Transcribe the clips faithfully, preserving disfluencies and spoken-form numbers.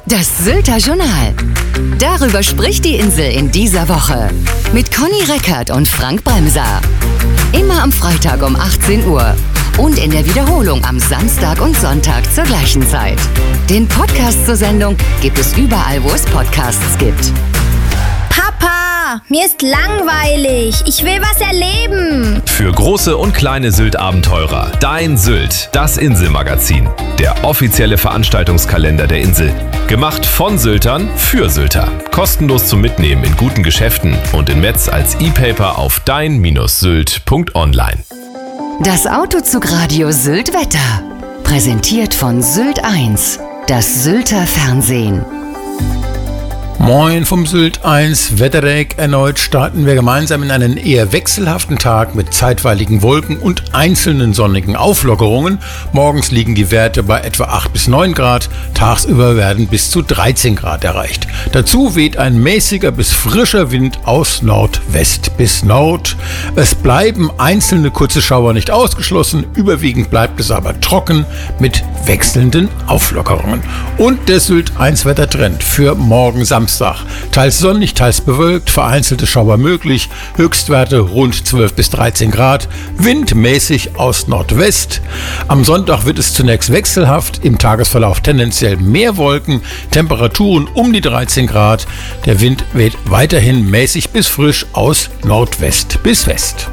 Das Sylter Journal. Darüber spricht die Insel in dieser Woche. Mit Conny Reckert und Frank Bremser. Immer am Freitag um achtzehn Uhr. Und in der Wiederholung am Samstag und Sonntag zur gleichen Zeit. Den Podcast zur Sendung gibt es überall, wo es Podcasts gibt. Papa, mir ist langweilig. Ich will was erleben. Für große und kleine Sylt-Abenteurer. Dein Sylt, das Inselmagazin. Der offizielle Veranstaltungskalender der Insel. Gemacht von Syltern für Sylter. Kostenlos zum Mitnehmen in guten Geschäften und in Metz als E-Paper auf dein Sylt Punkt online. Das Autozugradio Sylt Wetter. Präsentiert von Sylt eins. Das Sylter Fernsehen. Moin vom Sylt eins Wetterdeck. Erneut starten wir gemeinsam in einen eher wechselhaften Tag mit zeitweiligen Wolken und einzelnen sonnigen Auflockerungen. Morgens liegen die Werte bei etwa acht bis neun Grad, tagsüber werden bis zu dreizehn Grad erreicht. Dazu weht ein mäßiger bis frischer Wind aus Nordwest bis Nord. Es bleiben einzelne kurze Schauer nicht ausgeschlossen, überwiegend bleibt es aber trocken mit wechselnden Auflockerungen. Und der Sylt eins Wettertrend für morgen Samstag. Teils sonnig, teils bewölkt, vereinzelte Schauer möglich, Höchstwerte rund zwölf bis dreizehn Grad, Wind mäßig aus Nordwest. Am Sonntag wird es zunächst wechselhaft, im Tagesverlauf tendenziell mehr Wolken, Temperaturen um die dreizehn Grad. Der Wind weht weiterhin mäßig bis frisch aus Nordwest bis West.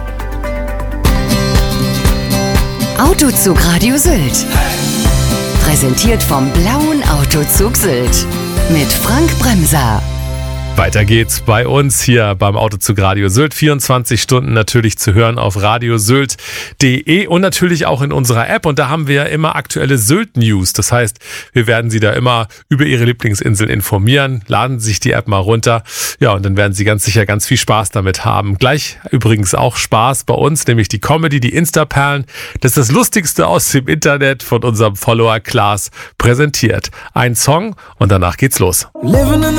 Autozug Radio Sylt. Präsentiert vom Blauen Autozug Sylt. Mit Frank Bremser. Weiter geht's bei uns hier beim Autozug Radio Sylt. vierundzwanzig Stunden natürlich zu hören auf radiosylt punkt de und natürlich auch in unserer App. Und da haben wir ja immer aktuelle Sylt-News. Das heißt, wir werden Sie da immer über Ihre Lieblingsinsel informieren. Laden Sie sich die App mal runter. Ja, und dann werden Sie ganz sicher ganz viel Spaß damit haben. Gleich übrigens auch Spaß bei uns, nämlich die Comedy, die Insta-Perlen. Das ist das Lustigste aus dem Internet von unserem Follower Klaas präsentiert. Ein Song und danach geht's los.